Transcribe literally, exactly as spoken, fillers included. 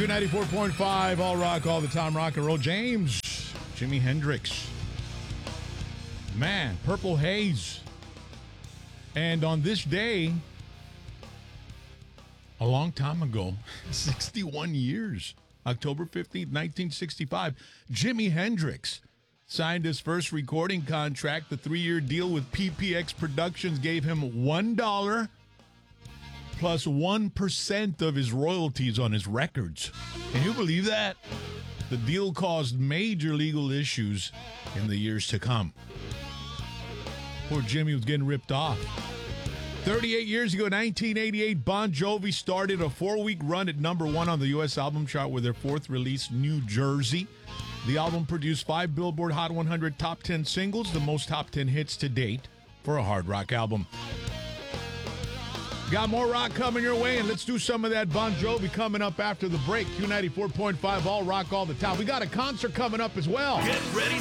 Q ninety-four point five, all rock, all the time, rock and roll. James, Jimi Hendrix. Man, Purple Haze. And on this day, a long time ago, sixty-one years, October fifteenth, nineteen sixty-five, Jimi Hendrix signed his first recording contract. The three-year deal with P P X Productions gave him one dollar plus one percent of his royalties on his records. Can you believe that? The deal caused major legal issues in the years to come. Poor Jimmy was getting ripped off. thirty-eight years ago, nineteen eighty-eight, Bon Jovi started a four-week run at number one on the U S album chart with their fourth release, New Jersey. The album produced five Billboard Hot one hundred top ten singles, the most top ten hits to date for a hard rock album. Got more rock coming your way, and let's do some of that Bon Jovi coming up after the break. Q ninety-four point five, all rock all the time. We got a concert coming up as well. Get ready